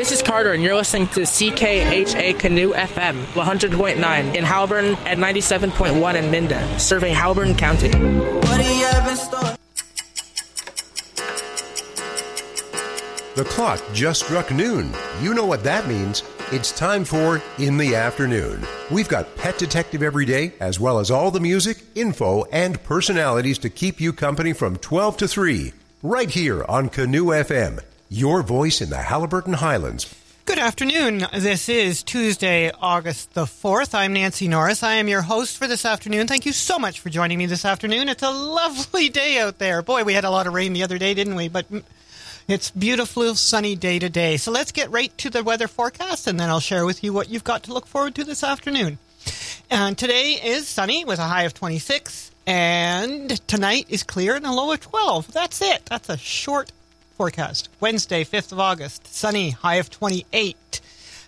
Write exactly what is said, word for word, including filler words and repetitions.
This is Carter, and you're listening to C K H A Canoe F M, one hundred point nine in Haliburton and ninety-seven point one in Minden, serving Haliburton County. What do you have in store? The clock just struck noon. You know what that means. It's time for In the Afternoon. We've got Pet Detective every day, as well as all the music, info, and personalities to keep you company from twelve to three, right here on Canoe F M. Your voice in the Haliburton Highlands. Good afternoon. This is Tuesday, August the fourth. I'm Nancy Norris. I am your host for this afternoon. Thank you so much for joining me this afternoon. It's a lovely day out there. Boy, we had a lot of rain the other day, didn't we? But it's beautiful, sunny day today. So let's get right to the weather forecast, and then I'll share with you what you've got to look forward to this afternoon. And today is sunny with a high of twenty-six, and tonight is clear and a low of twelve. That's it. That's a short forecast. Wednesday, fifth of August, sunny, high of twenty-eight.